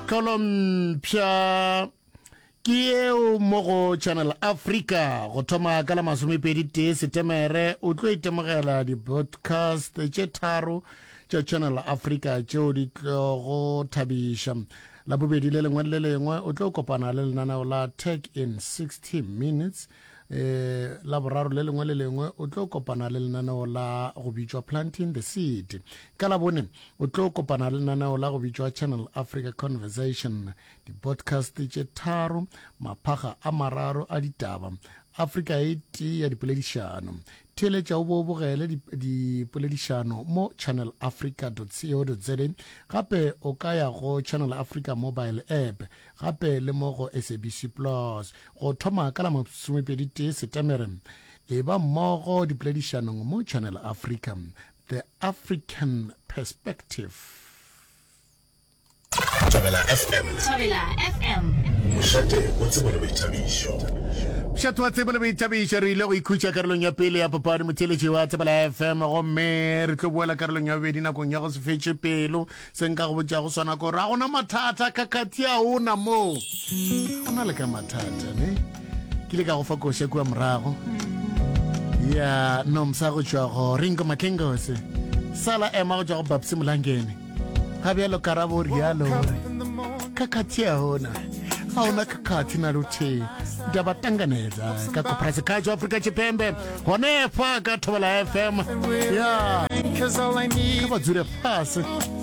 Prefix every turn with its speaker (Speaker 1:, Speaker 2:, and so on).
Speaker 1: Colombia Kieo Mogo Channel Africa go thoma ka la 20 September o tlo itemogela di podcast tše tharo tša Channel Africa tšeo di tlo go thabisha la bobedi le lengwe le lengwe o tlo kopana le lenaneo la Tech in 60 Minutes la boraro le lengwe le lengwe o tlo kopana le lenaneo la go bitšwa Planting the Seed ka la bone o tlo kopana le lenaneo la go bitšwa Channel Africa Conversation di podcast tše tharo maphaga a mararo a ditaba Africa eti ya dipoledišano theletša o bobogele dipoledišano mo channelafrica.co.za gape o ka ya go Channel Africa mobile app gape le mo go SABC Plus go thoma ka la 21 September e ba mmogo dipoledišanong mo Channel Africa the African Perspective.
Speaker 2: Thabela FM Mošate o tsebo le boithabišo
Speaker 1: Mošate wa tsebo le boithabišo re ile go ikhutša karolong ya pele ya papadi motheletši wa Thabela FM gomme re tlo boela karolong ya bobedi nakong ya go se fetše pelo se nka go botša go swana ko ra gona mathata kakati a ona mo go na le ka mathata ne ke le ka go fa koša kua morago ya nomsa go tšwa go Ringo Matlengose sala ema go tšwa go Babsi Molangene ga bjalo karabo rialo kakati a ona ga ona kakati na luthe da batanganeza ka koprase ka jo Africa Tshipembe hone fa ka Thabela FM ya ka ba dzule fase